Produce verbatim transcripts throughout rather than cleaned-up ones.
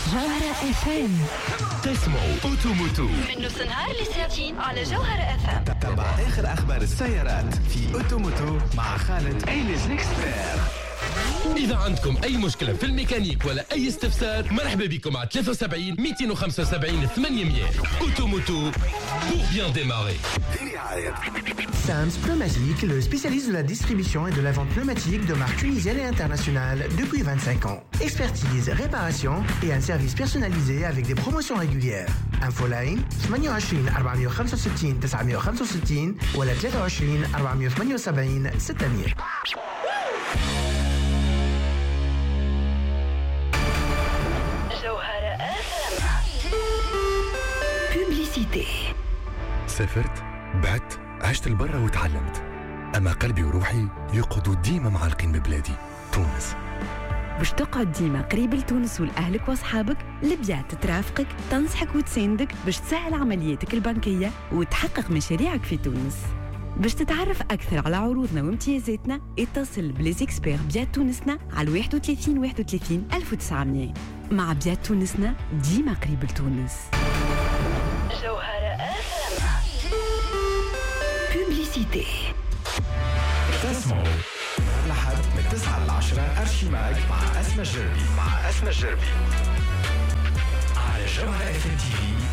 جوهرة اف ام. تسمعوا أوتوموتو من نص نهار لساعتين على جوهرة اف ام. تابع آخر أخبار السيارات في أوتوموتو مع خالد إيليز ليكسبير. إذا عندكم أي مشكلة في الميكانيك ولا أي استفسار مرحبا بكم على ثلاثة وسبعين مئتين وخمسة وسبعين ثمانمئة. أوتوموتو pour bien démarrer. Sams Pneumatique, le spécialiste de la distribution et de la vente pneumatique de marques tunisiennes et internationales depuis vingt-cinq ans. Expertise, réparation et un service personnalisé avec des promotions régulières. Infoline ثمانية وعشرين أربعمئة وخمسة وستين تسعمئة وخمسة وستين ولا ثلاثة وعشرين أربعمئة وثمانية وسبعين ستمئة. جوهرة اف ام. بوبليسيتي. سافرت، بعت، عشت البرة وتعلمت، أما قلبي وروحي يقعدوا ديما معلقين ببلادي تونس. باش تقعد ديما قريب لتونس ولأهلك وأصحابك، لبيات ترافقك، تنصحك وتساندك باش تسهل عملياتك البنكية وتحقق مشاريعك في تونس. باش تتعرف أكثر على عروضنا وامتيازاتنا اتصل بليزيكسبير بيات تونسنا على واحد وثلاثين واحد وثلاثين ألف وتسعمئة. مع بيات تونسنا ديما قريب لتونس. جوهرة اف ام. بوبليسيتي. تسمعوا لحد من تسعة لعشرة أرشيماج مع أسمى الجربي مع أسمى الجربي على جوهرة اف ام تي في.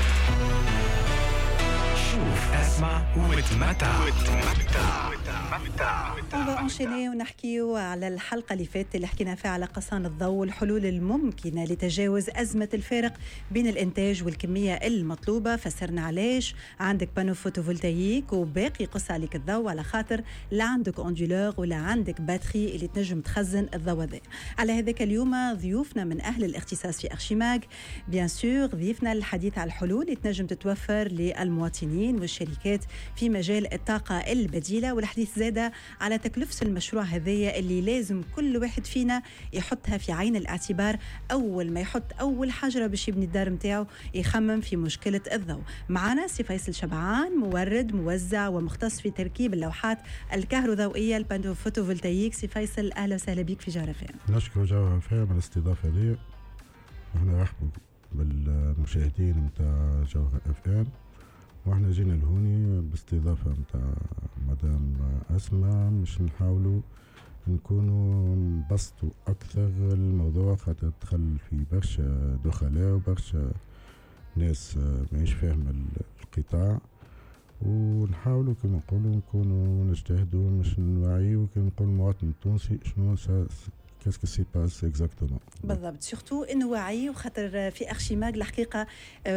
شوف اسمع وتمتع وتمتع وتمتع. انشيني ونحكيو على الحلقة اللي فاتت اللي حكينا فيها على قصان الضوء والحلول الممكنة لتجاوز أزمة الفارق بين الإنتاج والكمية المطلوبة. فسرنا علاش عندك بانو فوتوفولتايك وباقي قص عليك الضوء على خاطر لا عندك أوندولور ولا عندك باتري اللي تنجم تخزن الضوء هذا. على هذاك اليوم ضيوفنا من أهل الاختصاص في أرشيماج بيان سور ضيفنا الحديث على الحلول اللي تنجم تتوفر للمواطنين والشركات في مجال الطاقة البديلة، والحديث زادة على تكلفة المشروع هذايا اللي لازم كل واحد فينا يحطها في عين الاعتبار أول ما يحط أول حجرة باش يبني الدار متاعه يخمم في مشكلة الضوء. معنا سي فيصل شبعان، مورد موزع ومختص في تركيب اللوحات الكهروضوئية البانو فوتوفولتايك. سي فيصل أهلا وسهلا بك في جوهرة اف ام. نشكر جوهرة اف ام على الاستضافة دي، واحنا نرحبوا بالمشاهدين متاع جوهرة اف ام، واحنا جينا لهوني باستضافة متاع مدام أسماء مش نحاولوا نكونوا نبسطوا أكثر الموضوع، خاطر تدخل في برشا دخلاء وبرشا ناس ماهيش فاهمة القطاع، ونحاولوا كما نقولوا نكونوا نجتهدوا مش نوعيوا كما نقول المواطن التونسي شنو qu'est-ce que c'est pas exactement. بالضبط، سورتو انه وعي، وخاطر في ارشيماج الحقيقه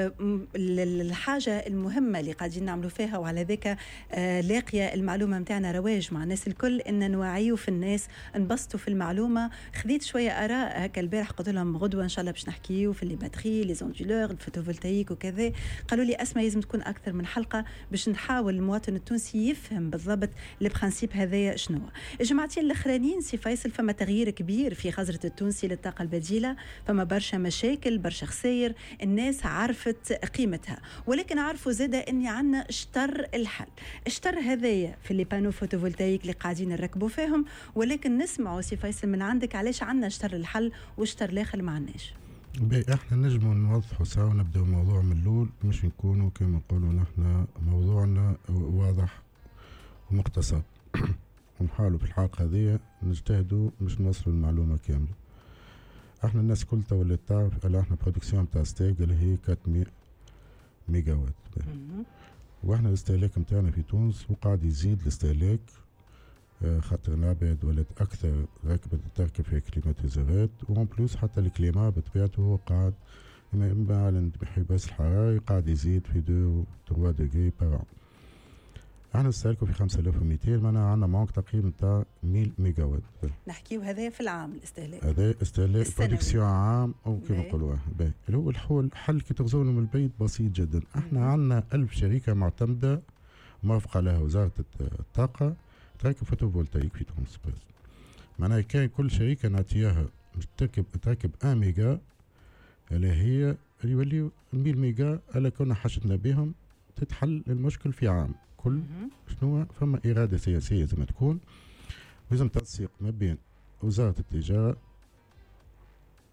الحاجه المهمه اللي قاعدين نعملوا فيها وعلى ذاك لاقيه المعلومه نتاعنا رواج مع الناس الكل، ان نوعيوا في الناس نبسطوا في المعلومه. خذيت شويه اراء هكا البارح، قلت لهم غدوه ان شاء الله باش نحكيو في لي باتري لي زوندولور الفوتوفولتايك وكذا. قالوا لي اسماء لازم تكون اكثر من حلقه باش نحاول المواطن التونسي يفهم بالضبط البرانسيب هذايا شنو. الجماعتين الاخرانيين سي فيصل فما تغيير كبير في خزرة التونسي للطاقة البديلة، فما برشا مشاكل برشا خسائر، الناس عرفت قيمتها، ولكن عرفوا زادة اني عنا اشتر الحل. اشتر هذايا في اللي بانو فوتوفولتايك اللي قاعدين نركبوا فيهم، ولكن نسمعوا سي فيصل من عندك علاش عنا اشتر الحل واشتر الاخر ما عناش. بي احنا نجموا نوضحوا سوا ونبداو الموضوع من الاول، مش نكونوا كما نقولوا نحن موضوعنا واضح ومقتصد. ونحاولوا في الحلقة هذه نجتهدوا مش نوصلوا المعلومة كاملة. احنا الناس كل تولي تعرف على احنا برودكسيون تاع ستيك اللي هي أربعمئة ميجا وات، واحنا الاستهلاك متاعنا في تونس وقاعد يزيد الاستهلاك، خاطر العباد ولات اكثر راكبة تركب فيها كليماتيزرات، وان بلوس حتى الكليما بطبيعته هو قاعد مع الانحباس الحراري قاعد يزيد في اثنين ثلاثة دغري بار. احنا نستهلكوا في خمسة آلاف ومئتين، معناها عندنا مانك تقريبا تاع مئة ميجا وات. نحكيو هذا في العام الاستهلاك، هذا استهلاك برودكسيون عام او كما نقولوا باهي. اللي هو الحل حل كي تغزونه من البيت بسيط جدا. احنا عندنا ألف شركه معتمده موافقه عليها وزاره الطاقه تركب فوتوفولتايك في تونس بس. معناها كان كل شركه نعطيها تركب تركب واحد ميجا اللي هي يوليو مئة ميجا، الا كنا حشتنا بهم تتحل المشكل في عام. كل شنو فما إرادة سياسية زي ما تكون، لازم تنسيق ما بين وزارة التجارة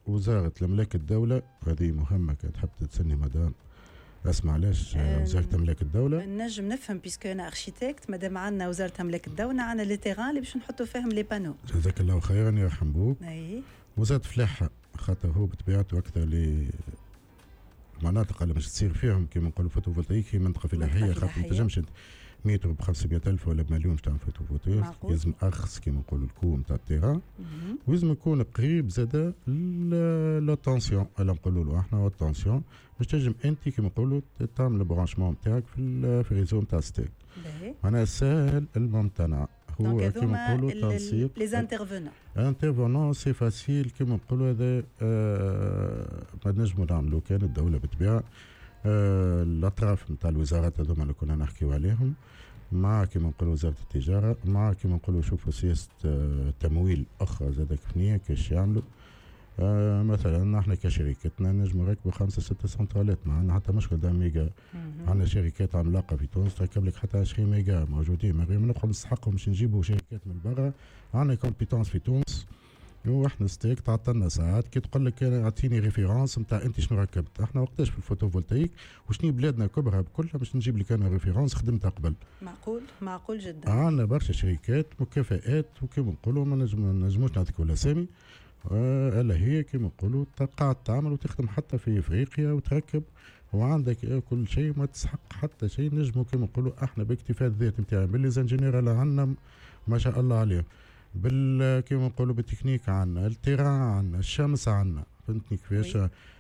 وزاره املاك الدوله، هذه مهمه كانت تحب تسني مدام اسمع علاش وزاره املاك الدوله. نجم نفهم بيسكو انا اركيتكت مادام عندنا وزاره املاك الدوله عندنا لي تيغان اللي باش نحطوا فيهم لي بانو. جزاك الله خيرا يرحم بوك. اي وزاره فلاحه خاطر هو بطبيعته اكثر لي المناطق اللي باش تصير فيهم كما نقولوا فوتوفولتايك هي منطقه فلاحيه، خاطر ما تنجمش متر ب خمسمية ألف ولا بمليون باش تعمل فوتوفولتايك، لازم ارخص كما نقولوا الكو نتاع التيران، ولازم يكون قريب زاده لا تونسيون اللي نقولوا له احنا التونسيون باش تنجم انت كما نقولوا تعمل البرانشمون نتاعك في في الريزو نتاع ستيك. معناها السهل الممتنع هو كما نقولوا تنسيق لي زانترفونون. انترفونون سي فاسيل كما نقولوا هذا آه ما نجموا نعملوا كان الدوله بالطبيعه آه الاطراف نتاع الوزارات هذوما اللي كنا نحكيو عليهم مع كما نقولوا وزاره التجاره مع كما نقولوا شوفوا سياسه آه تمويل اخرى زادك فنيه كاش يعملوا. آه مثلا احنا كشركتنا نجموا نركبوا خمسه سته سنترالات، ما عندنا حتى مشكل ده ميجا. عندنا شركات عملاقه في تونس تركب لك حتى عشرين ميجا موجودين، من غير ما نبقوا نستحقوا باش نجيبوا شركات من برا. عندنا كومبيتونس في تونس واحنا ستيك تعطلنا ساعات كي تقول لك اعطيني ريفيرونس نتاع انت شنو ركبت. احنا وقتاش في الفوتوفولتايك وشني بلادنا كبرها بكلها باش نجيب لك انا ريفيرونس خدمتها قبل. معقول معقول جدا. عندنا برشا شركات مكافآت وكيما نقولوا ما نجموش نعطيكوا الاسامي الا هي كما نقولوا قاعد تعمل وتخدم حتى في افريقيا وتركب وعندك كل شيء ما تسحق حتى شيء. نجموا كما نقولوا احنا باكتفاء الذات نتاعنا باللي زانجينير اللي عندنا ما شاء الله عليهم، بال كما نقولوا بالتكنيك عندنا، التيران عندنا، الشمس عندنا، فهمتني كيفاش؟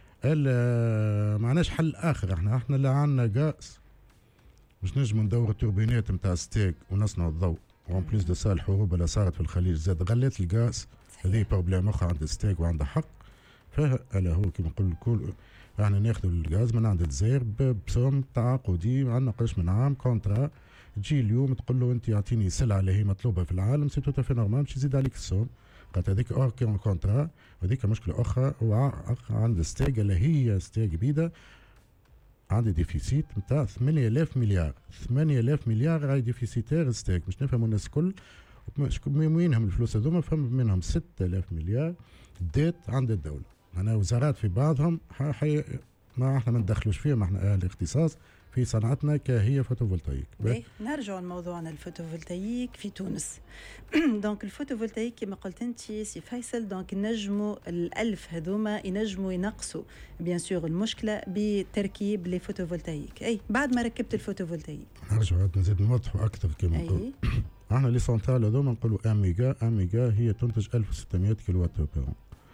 الا معناش حل اخر. احنا احنا اللي عندنا غاز باش نجموا ندوروا التوربينات نتاع ستيك ونصنعوا الضوء. وان بليس دو سا الحروب اللي صارت في الخليج زاد غلات الغاز، هذه بروبليم اخرى عند ستيك وعنده حق فيها. الا هو كما نقول الكل احنا ناخذوا الغاز من عند الجزائر بسوم تعاقدي، عندنا قرش من عام كونترا. تجي اليوم تقول له انت اعطيني سلعه اللي هي مطلوبه في العالم سي تو في نورمال باش يزيد عليك السوم، خاطر هذيك اور كونترا. وهذيك مشكله اخرى عند ستيك اللي هي ستيك بيدا عندي ديفيسيت نتاع ثمانية آلاف مليار. ثمانية آلاف مليار راهي ديفيسيتير ستيك باش نفهموا الناس الكل وينهم الفلوس هذوما. فهم منهم ستة آلاف مليار ديت عند الدوله. معناها وزارات في بعضهم حي ما احنا ما ندخلوش فيهم، احنا اهل اختصاص في صنعتنا كهي فوتوفولتايك. نرجعوا لموضوعنا الفوتوفولتايك في تونس. دونك الفوتوفولتايك كما قلت انت سي فيصل، دونك نجموا الألف هذوما ينجموا ينقصوا بيان سور المشكله بتركيب لي فوتوفولتايك. اي بعد ما ركبت الفوتوفولتايك نرجع نزيد نوضحوا اكثر كما نقول. احنا لي سونترال هذوما نقولوا واحد ميجا. واحد ميجا هي تنتج ألف وستمية كيلو وات بير.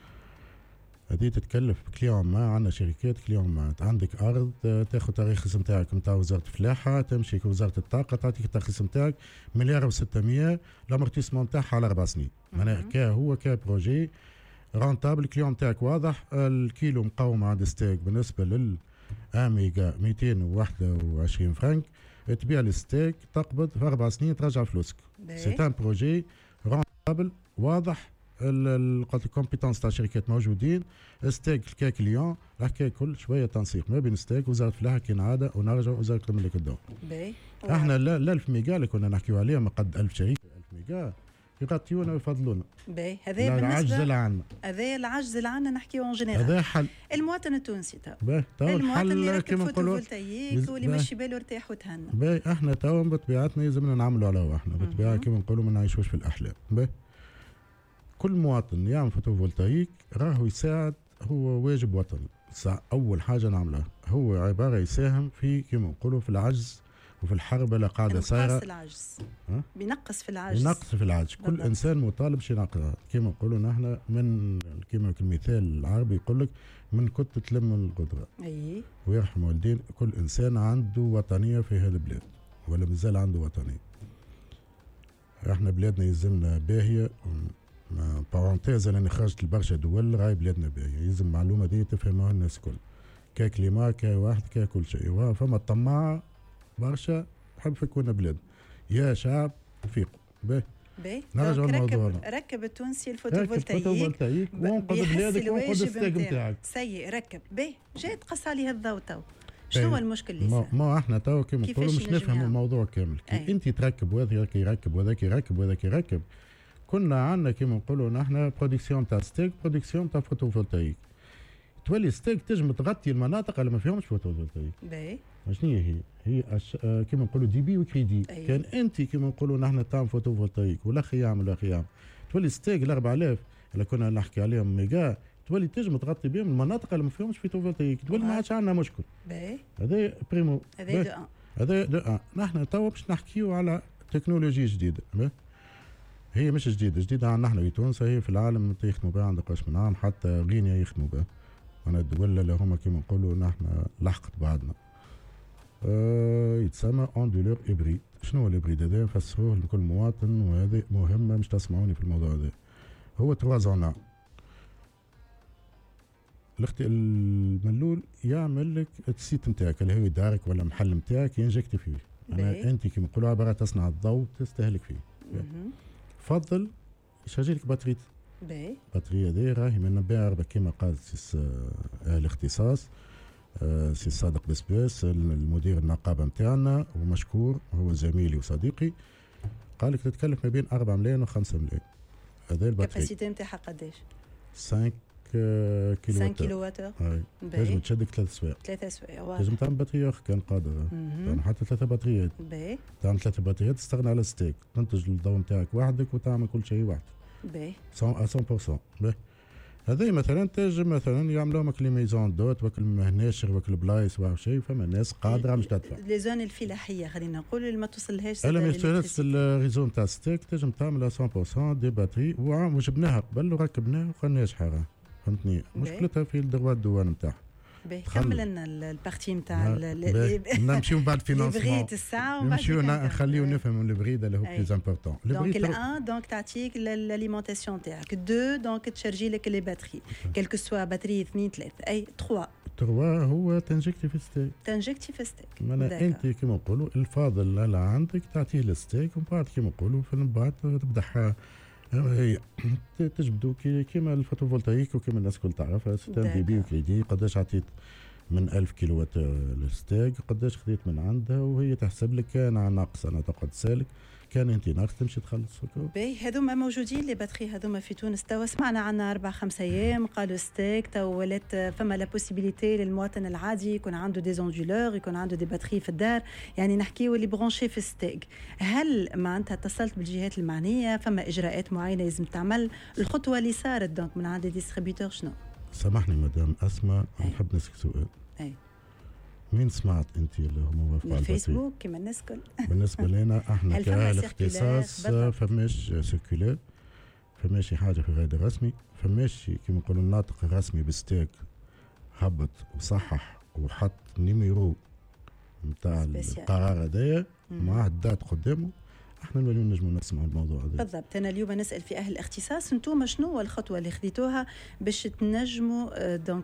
هذه تتكلف كليون ما. عندنا شركات كليون ما عندك ارض تاخذ تاريخ نتاعك نتاع وزاره الفلاحه تمشي وزاره الطاقه تعطيك الترخيص نتاعك مليار وستمية لامورتيسمون نتاعها على اربع سنين. معناها كا هو كا بروجي رونتابل كليون نتاعك واضح. الكيلو مقاومه عند ستيك بالنسبه لل اميجا مئتين وواحد وعشرين فرنك، تبيع الستيك تقبض في اربع سنين ترجع فلوسك. سي ان بروجي رونتابل واضح. الكومبيتونس تاع الشركات موجودين. ستيك ككليون الحكايه كل شويه تنسيق ما بين ستيك وزاره الفلاحه كالعاده ونرجع وزاره الملك الدولة. احنا لا ألف ميجا اللي كنا نحكيو عليها ما قد ألف شركه ألف ميجا يغطيونا ويفضلونا. باهي هذا العجز اللي عندنا، هذا العجز اللي عندنا نحكيو اون جينيرال. هذا حل المواطن التونسي تو باهي تو الحل كما نقولوا واللي ماشي باله ارتاح وتهنى. باهي احنا تو بطبيعتنا لازمنا نعملوا على احنا بطبيعه كما نقولوا ما نعيشوش في الاحلام. باهي كل مواطن يعمل فوتوفولتايك راهو يساعد، هو واجب وطني. اول حاجه نعملها هو عباره يساهم في كما نقولوا في العجز وفي الحرب اللي قاعده صايره. بينقص العجز بينقص في العجز بينقص في العجز. كل بالضبط. انسان مطالب باش ينقص كما نقولوا نحن من كما المثال العربي يقول لك من كنت تلم القدره. اي ويرحم والدين. كل انسان عنده وطنيه في هذا البلاد ولا مازال عنده وطنيه. احنا بلادنا يلزمنا باهيه. بارونتيز انا خرجت لبرشا دول راهي بلادنا باهيه، يلزم المعلومه دي تفهمها الناس الكل. ككليما كواحد ككل شيء. فما طماعه برشا تحب يكون بلاد يا شعب فيقوا. باهي باهي نرجعوا لموضوعنا. ركب التونسي الفوتوفولتايك وانقذ بلادك وانقذ الستيك نتاعك. سيء ركب باهي جاي تقص عليه الضوء تو. شنو هو المشكل اللي صار؟ ما احنا تو كيما نقولوا مش نفهموا الموضوع كامل. كي انت تركب وهذا يركب وهذاك يركب وهذاك يركب كنا عندنا كيما نقولوا نحن برودكسيون تاع ستيك برودكسيون تاع فوتوفولتايك. تولي ستيك تنجم تغطي المناطق اللي ما فيهمش فوتوفولتايك. باهي شنو هي؟ هي أش... آه كيما نقولوا دي بي وكريدي. أيه. كان انت كيما نقولوا نحن تعمل فوتوفولتايك ولا خيام ولا خيام، تولي ستيك ال أربعة آلاف اللي كنا نحكي عليهم ميجا، تولي تنجم تغطي بهم المناطق اللي ما فيهمش فوتوفولتايك، تولي ما عادش عندنا مشكل. باهي هذا بريمو. هذا دو ان. هذا دو ان. نحن توا باش نحكيو على تكنولوجيا جديده. بي. هي مش جديده، جديده عندنا احنا في تونس، هي في العالم يخدموا بها عندك قاش من عام، حتى غينيا يخدموا بها. انا الدول اللي هما كيما نقولوا نحن لحقت بعضنا. أه يتسمى اندولور ابريد. شنو هو الابريد هذا؟ نفسروه لكل مواطن، وهذه مهمه مش تسمعوني في الموضوع هذا. هو تروازونا. الاخت الملول يعمل لك السيت نتاعك اللي هو دارك ولا محل نتاعك ينجكتي فيه. انا انت كيما نقولوا عباره تصنع الضوء تستهلك فيه. فضل يشارجي لك بطاريه. باهي البطاريه هذه راهي من بيع كيما قال سيس اهل الاختصاص آه سي صادق بسباس المدير النقابه نتاعنا ومشكور، هو زميلي وصديقي، قال لك تتكلف ما بين أربعة ملايين وخمسة ملايين. هذا البطاريه الكاباسيتي نتاعها قداش؟ خمسة كيلو خمسة كيلو وات. تنجم تشدك ثلاث سوايع. ثلاثة سوايع تنجم تعمل بطاريه اخرى كان قادره، تعمل حتى ثلاثه بطاريات. باهي تعمل ثلاثه بطاريات تستغنى على الستيك، تنتج الضوء نتاعك وحدك وتعمل كل شيء وحدك. باهي مية بالمية. باهي هذا مثلا تنجم مثلا يعملوا لك لي ميزون دوت وكل مهناشر وكل بلايص ولا شيء، فما ناس قادره مش تدفع. لي زون الفلاحيه خلينا نقولوا اللي ما توصلهاش. انا ما توصلش الريزو نتاع ستيك تنجم تعمل مية بالمية دي باتري، وجبناها قبل وركبناها وخلناش حاجه، فهمتني؟ مشكلتها في الدروا الدوان نتاعها. باهي كمل لنا البارتي نتاع نمشيو من بعد فينانسمون. البريد الساعه نمشيو نخليو نفهموا البريد اللي هو بليز امبورطون. دونك الان دونك تعطيك الاليمونتاسيون تاعك، دو دونك تشارجي لك لي باتري كيلكو سوا باتري اثنين ثلاثه، اي ثلاثة ثلاثة هو تنجكتي في ستيك. تنجكتي في ستيك. معناها انت كيما نقولوا الفاضل اللي عندك تعطيه الستيك، ومن بعد كيما نقولوا في بعد تبدا هي تجبدوا كيما الفوتوفولتايك وكيما الناس الكل تعرفها ستان دي بي وكريدي. قداش عطيت من ألف كيلو وات الستيك، قداش خذيت من عندها، وهي تحسب لك كان ناقص انا تقعد تسالك، كان انت ناقص تمشي تخلص. باهي هذوما موجودين لي باتري هذوما في تونس توا، سمعنا عنا اربع خمس ايام قالوا ستيك تو ولات فما لا بوسيبيليتي للمواطن العادي يكون عنده دي زوندولور، يكون عنده دي باتري في الدار، يعني نحكيو اللي برونشي في ستيك. هل معناتها اتصلت بالجهات المعنيه؟ فما اجراءات معينه لازم تعمل؟ الخطوه اللي صارت دونك من عند ديستريبيوتور شنو؟ سامحني مدام اسماء، نحب نسالك سؤال. اي مين سمعت انت اللي هم موافقين على الفيسبوك كما الناس الكل؟ بالنسبه لنا احنا كاهل اختصاص فماش سيركولير، فماشي حاجه في غير رسمي، فماشي كيما نقولوا الناطق الرسمي بالستيك هبط وصحح وحط نيميرو نتاع القرار هذايا مع الدات قدامه، احنا نوليو نجموا نسمعوا الموضوع هذا. بالضبط. انا اليوم نسال في اهل الاختصاص، انتم شنو هو الخطوه اللي خذيتوها باش تنجموا دونك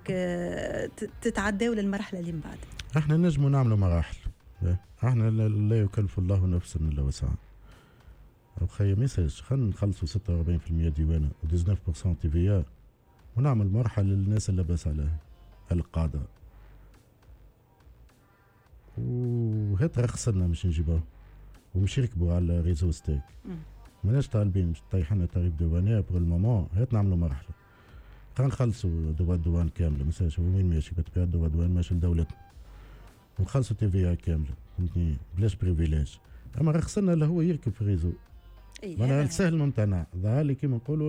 تتعداو للمرحله اللي من بعد؟ احنا نجموا نعملوا مراحل، احنا لا يكلف الله نفسا الا وسعها. اخي ما يسالش، خلينا نخلصوا ستة وأربعين بالمئة ديوانه و19% تي في ا ونعمل مرحله للناس اللي لاباس عليها القاده، وهات رخصنا مش نجيبوه ومش يركبوا على ريزو ستيك. ماناش طالبين طيح لنا تاريخ دوانيه بور المومون، هات نعملوا مرحله. خلينا نخلصوا دوا دوان كامله، ما سالش وين ماشي بتبيع دوا دوان ماشي لدولتنا، ونخلصوا تي في كامله، فهمتني؟ بلاش بريفيليج. اما رخصنا اللي هو يركب في ريزو. معناها سهل ممتنع، ظهر لي كيما نقولوا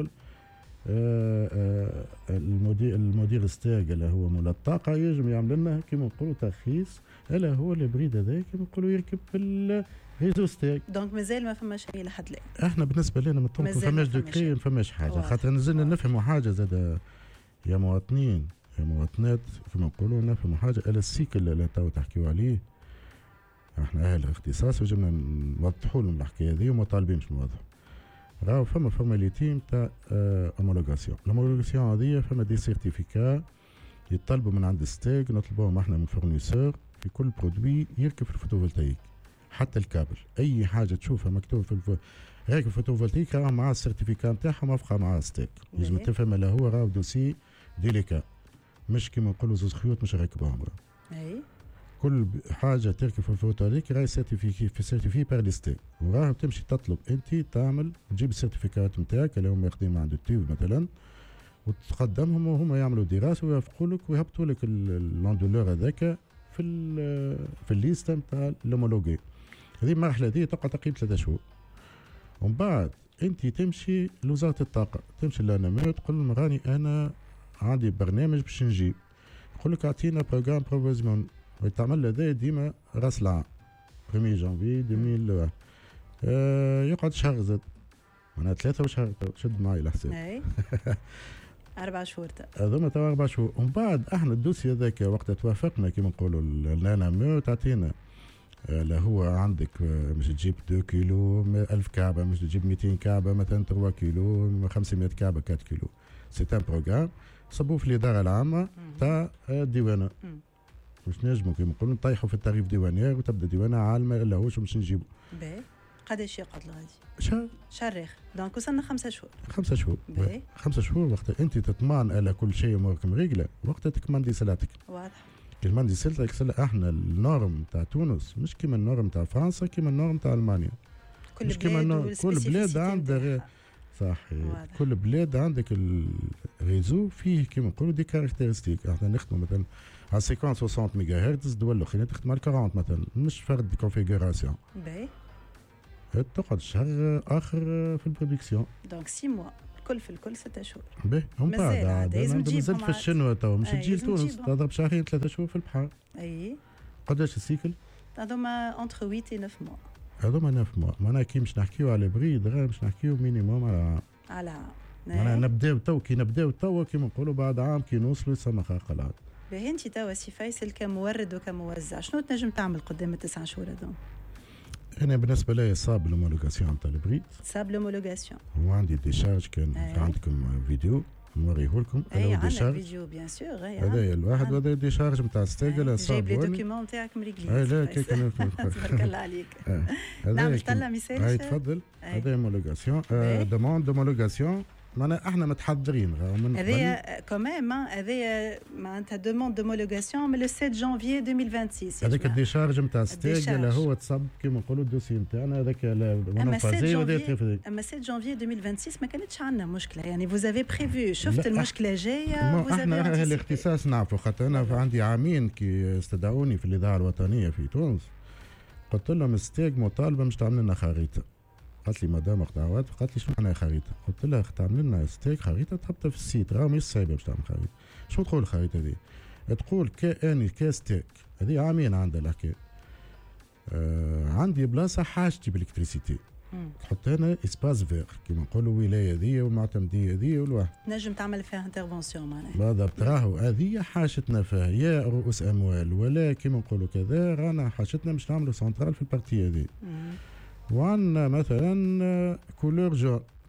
المدير المدير ستيك اللي هو مول الطاقه يجم يعمل لنا كيما نقولوا ترخيص، الا هو البريد هذا كيما نقولوا يركب في ريزو ستيك. دونك مازال ما فماش شيء لحد الان. احنا بالنسبه لنا ما فماش دوكري، ما فماش حاجه، خاطر نزلنا نفهموا حاجه زاد يا مواطنين يا مواطنات كما نقولوا، نفهموا حاجه على السيكل اللي تو تحكيوا عليه. احنا اهل الاختصاص وجبنا نوضحوا لهم الحكايه هذه وما طالبينش نوضحوا. راهو فما فورماليتي نتاع اومولوغاسيون، الاومولوغاسيون هذه فما دي سيرتيفيكا يطلبوا من عند ستيك، نطلبوهم احنا من فورنيسور في كل برودوي يركب في الفوتوفولتايك، حتى الكابل اي حاجه تشوفها مكتوب في الف... راكب فوتوفولتايك راه مع السيرتيفيكا نتاعها موافقه مع ستيك، لازم تفهم لا هو راه دوسي ديليكا، مش كيما نقولوا زوز خيوط مش راكبهم. اي كل ب- حاجه تركب في الفوتو هذيك راهي سيرتيفيكي في سيرتيفي بار ليستي، وراهم تمشي تطلب انت تعمل تجيب السيرتيفيكات نتاعك اللي هما يخدموا عند التيوب مثلا، وتقدمهم وهما يعملوا دراسه ويوافقوا لك ويهبطوا لك اللاندولور هذاك في ال في الليسته نتاع لومولوجي. هذه المرحله هذه تقعد تقريبا ثلاثة شهور، ومن بعد انت تمشي لوزاره الطاقه، تمشي لانامير تقول لهم راني انا عندي برنامج باش نجيب، يقول لك اعطينا بروجرام بروفيزيون، ويتعمل هذا ديما راس العام واحد جانفي ألفين وواحد. آه يقعد شهر زاد، معناها ثلاثه وشهر شد معي الحساب. اي اربع شهور تا. هذوما توا اربع شهور، ومن بعد احنا الدوسي هذاك وقت توافقنا كيما نقولوا الانامير تعطينا لا هو عندك مش تجيب اثنين كيلو ألف كعبه، مش تجيب مئتين كعبه مثلا ثلاثة كيلو، خمسمائة كعبه أربعة كيلو. سي ان بروغرام صبوه في الاداره العامه تاع الديوانه، باش نجموا كيما نقولوا نطيحوا في التعريف ديوانير وتبدا ديوانه عالمه الا هوش باش نجيبوا. باهي قداش يقعد الغادي؟ شهر شهر دونك وصلنا خمسة شهور. خمسة شهور باهي خمسة شهور وقت انت تطمئن على كل شيء امورك مريقله، وقت تكمندي سلعتك. واضح. كلمة سلتك سلة احنا النورم تاع تونس مش كيما النورم تاع فرنسا، كيما النورم تاع المانيا. كل مش كيما بلاد كل بلاد عندها غير صحيح، كل بلاد عندك الريزو فيه كيما نقولوا دي كاركتيرستيك. احنا نخدموا مثلا على سيكونس ستين ميجا هرتز، الدول الاخرين تخدم على أربعين مثلا، مش فرد كونفيغوراسيون. باهي تقعد شهر اخر في البرودكسيون. دونك ستة موا الكل في الكل ستة شهور. باهي هم بعد عاد لازم تجيب مازال في الشنوة تو مش تجي لتونس تضرب شهرين ثلاثة شهور في البحر. اي قداش السيكل؟ هذوما اونتر ثمانية و تسعة موا. هذوما تسعة موا، معناها كي مش نحكيو على بريد غير مش نحكيو مينيموم على على عام. معناها نبداو تو كي نبداو تو كيما نقولوا بعد عام كي نوصلوا يسمى خاقلات. باهي انت توا سي فيصل كمورد وكموزع شنو تنجم تعمل قدام التسع شهور هذوما؟ انا بالنسبه لي صاب لومولوغاسيون تاع البريد، صاب لومولوغاسيون، وعندي ديشارج كان أيه. عندكم فيديو نوريه لكم. اي عندنا فيديو بيان سور. هذا الواحد وهذا ديشارج نتاع ستيغل صاب. جايب لي دوكيومون نتاعك مريقلين. اي لا كي كان تبارك الله عليك. نعمل طلع ميساج. اي تفضل. هذا هومولوغاسيون دوموند دومولوغاسيون، معناها احنا متحضرين هذايا كوميم. هذايا معناتها دوموند دومولوغاسيون من لو سبعة جانفي ألفين وستة وعشرين. هذاك الديشارج نتاع ستيغل هو تصب كيما نقولوا الدوسي نتاعنا هذاك اما سبعة جانفي اما سبعة جانفي ألفين وستة ما كانتش عندنا مشكله، يعني فوز افي بريفو شفت المشكله جايه. فوز احنا الاختصاص نعرفوا، خاطر انا عندي عامين كي استدعوني في الاذاعه الوطنيه في تونس قلت لهم ستيغ مطالبه مش تعمل لنا خريطه. قالت لي مدام قطعوات، قالت لي شنو معناها خريطه؟ قلت لها تعمل لنا ستيك خريطه تحطها في السيت، راه مش صعيبه باش تعمل خريطه. شنو تقول الخريطه هذه؟ تقول كاني كاستيك هذه عامين عندها الحكايه. آه عندي بلاصه حاجتي بالالكتريسيتي، تحط هنا اسباس فيغ كيما نقولوا ولايه ذي والمعتمديه ذي والواحد نجم تعمل فيها انترفونسيون معناها. بالضبط، راهو هذه حاجتنا فيها يا رؤوس اموال ولا كيما نقولوا كذا، رانا حاجتنا باش نعملوا سنترال في البارتي هذه. وعندنا مثلا كولور جون